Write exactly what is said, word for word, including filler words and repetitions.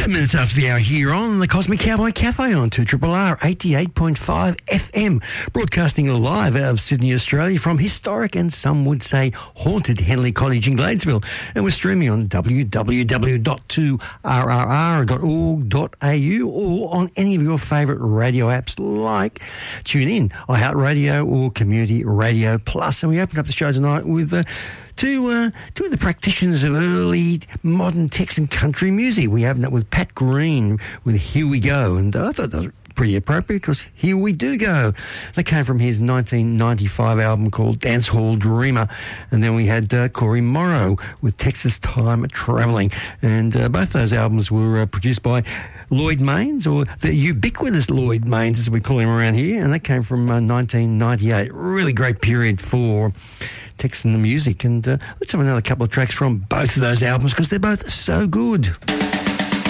Five minutes after the hour here on the Cosmic Cowboy Cafe on two R R R eighty-eight point five F M, broadcasting live out of Sydney, Australia from historic and some would say haunted Henley Cottage in Gladesville. And we're streaming on w w w dot two r r r dot org dot a u or on any of your favourite radio apps like TuneIn, iHeartRadio or Community Radio Plus. And we opened up the show tonight with uh, two, uh, two of the practitioners of early modern Texan country music. We opened up with Pat Green with Here We Go, and I thought that was pretty appropriate because here we do go. That came from his nineteen ninety-five album called Dance Hall Dreamer. And then we had uh, Corey Morrow with Texas Time Travelling. And uh, both those albums were uh, produced by Lloyd Maines, or the ubiquitous Lloyd Maines as we call him around here. And that came from uh, nineteen ninety-eight. Really great period for Texan music. And uh, let's have another couple of tracks from both of those albums because they're both so good.